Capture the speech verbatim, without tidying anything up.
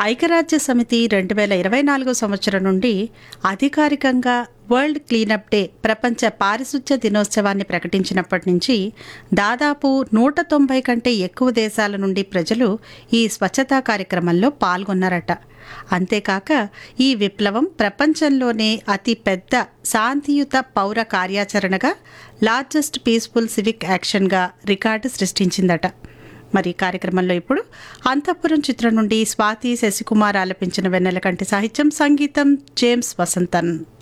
ఐక్యరాజ్య సమితి రెండు వేల ఇరవై నాలుగో సంవత్సరం నుండి అధికారికంగా వరల్డ్ క్లీనప్ డే ప్రపంచ పారిశుధ్య దినోత్సవాన్ని ప్రకటించినప్పటి నుంచి దాదాపు నూట తొంభై కంటే ఎక్కువ దేశాల నుండి ప్రజలు ఈ స్వచ్ఛతా కార్యక్రమంలో పాల్గొన్నారట. అంతేకాక ఈ విప్లవం ప్రపంచంలోనే అతి పెద్ద శాంతియుత పౌర కార్యాచరణగా, లార్జెస్ట్ పీస్ఫుల్ సివిక్ యాక్షన్గా రికార్డు సృష్టించిందట. మరి కార్యక్రమంలో ఇప్పుడు అంతఃపురం చిత్రం నుండి స్వాతి శశికుమార్ ఆలపించిన వెన్నెలకంటి సాహిత్యం, సంగీతం జేమ్స్ వసంతన్.